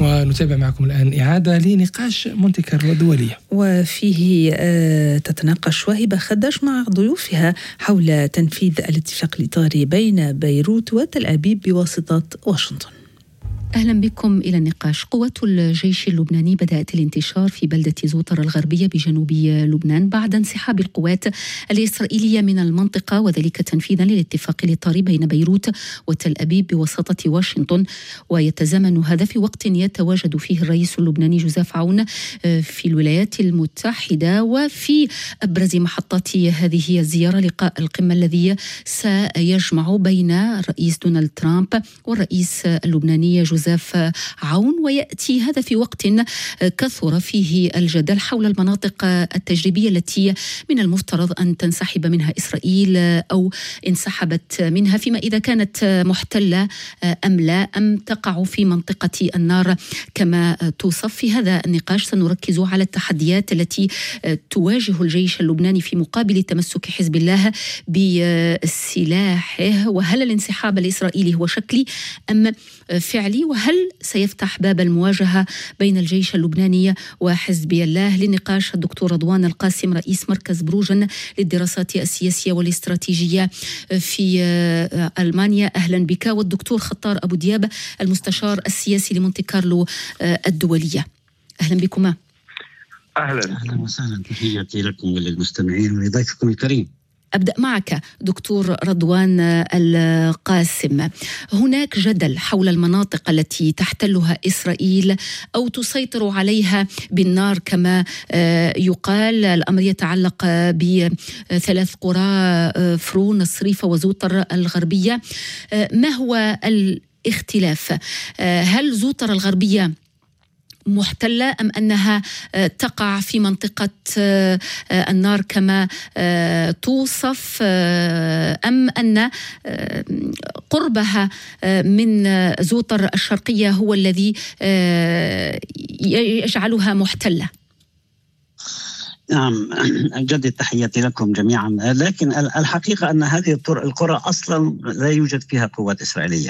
ونتابع معكم الآن إعادة لنقاش مونتي كارلو الدولية، وفيه تتناقش وهبة خداش مع ضيوفها حول تنفيذ الاتفاق الإطاري بين بيروت وتل أبيب بواسطة واشنطن. أهلا بكم إلى النقاش. قوات الجيش اللبناني بدأت الانتشار في بلدة زوطر الغربية بجنوب لبنان بعد انسحاب القوات الإسرائيلية من المنطقة، وذلك تنفيذا للاتفاق الإطاري بين بيروت وتل أبيب بواسطة واشنطن. ويتزامن هذا في وقت يتواجد فيه الرئيس اللبناني جوزيف عون في الولايات المتحدة، وفي أبرز محطات هذه الزيارة لقاء القمة الذي سيجمع بين الرئيس دونالد ترامب والرئيس اللبناني جوزيف عون. ويأتي هذا في وقت كثر فيه الجدل حول المناطق التجريبية التي من المفترض أن تنسحب منها إسرائيل أو انسحبت منها، فيما إذا كانت محتلة أم لا، أم تقع في منطقة النار كما توصف. في هذا النقاش سنركز على التحديات التي تواجه الجيش اللبناني في مقابل تمسك حزب الله بسلاحه، وهل الانسحاب الإسرائيلي هو شكلي أم فعلي، وهل سيفتح باب المواجهة بين الجيش اللبناني وحزب الله. للنقاش الدكتور رضوان القاسم رئيس مركز بروجن للدراسات السياسية والاستراتيجية في ألمانيا، أهلا بك. والدكتور خطار أبو دياب المستشار السياسي لمونتي كارلو الدولية، أهلا بكما. أهلا وسهلا، تحياتي لكم وللمستمعين ولضيفكم الكريم. أبدأ معك دكتور رضوان القاسم. هناك جدل حول المناطق التي تحتلها إسرائيل أو تسيطر عليها بالنار كما يقال. الأمر يتعلق بثلاث قرى، فرون، الصريفة وزوطر الغربية. ما هو الاختلاف؟ هل زوطر الغربية محتلة أم أنها تقع في منطقة النار كما توصف، أم أن قربها من زوطر الشرقية هو الذي يجعلها محتلة؟ نعم، أجدد تحياتي لكم جميعا. لكن الحقيقة أن هذه القرى أصلا لا يوجد فيها قوات إسرائيلية،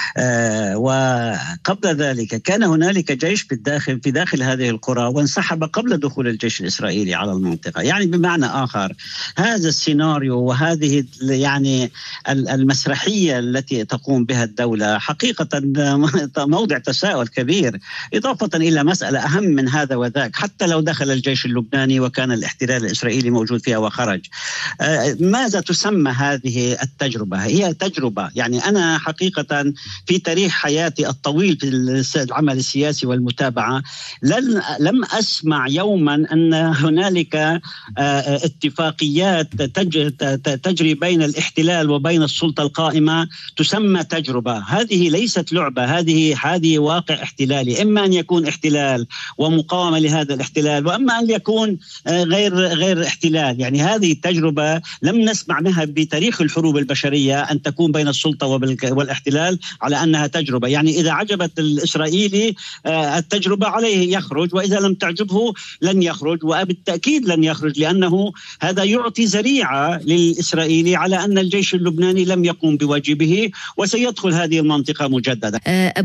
وقبل ذلك كان هنالك جيش في داخل هذه القرى، وانسحب قبل دخول الجيش الإسرائيلي على المنطقة. يعني بمعنى آخر هذا السيناريو وهذه يعني المسرحية التي تقوم بها الدولة حقيقة موضع تساؤل كبير، إضافة إلى مسألة أهم من هذا وذاك. حتى لو دخل الجيش اللبناني وكان الاحتلال الإسرائيلي موجود فيها وخرج، ماذا تسمى هذه التجربة؟ هي تجربة. يعني أنا حقيقة في تاريخ حياتي الطويل في العمل السياسي والمتابعة لم أسمع يوما أن هنالك اتفاقيات تجري بين الاحتلال وبين السلطة القائمة تسمى تجربة. هذه ليست لعبة، هذه واقع احتلالي، إما أن يكون احتلال ومقاومة لهذا الاحتلال، وإما أن يكون غير احتلال. يعني هذه التجربة لم نسمع بها بتاريخ الحروب البشرية أن تكون بين السلطة والاحتلال على أنها تجربة. يعني إذا عجبت الإسرائيلي التجربة عليه يخرج، وإذا لم تعجبه لن يخرج، وبالتأكيد لن يخرج، لأنه هذا يعطي ذريعة للإسرائيلي على أن الجيش اللبناني لم يقوم بواجبه وسيدخل هذه المنطقة مجددا.